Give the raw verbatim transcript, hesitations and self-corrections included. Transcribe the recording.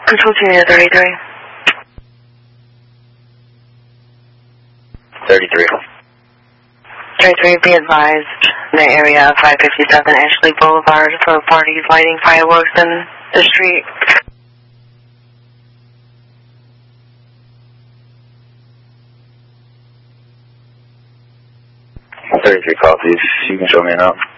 Control Junior thirty-three. thirty-three. thirty-three, be advised, in the area of five fifty-seven Ashley Boulevard for parties lighting fireworks in the street. thirty-three copies. You can show me now.